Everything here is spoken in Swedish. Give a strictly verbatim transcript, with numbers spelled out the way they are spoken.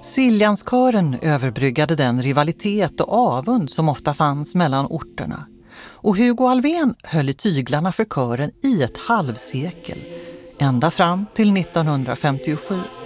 Siljanskören överbryggade den rivalitet och avund som ofta fanns mellan orterna. Och Hugo Alfvén höll i tyglarna för kören i ett halvsekel, ända fram till nittonhundrafemtiosju.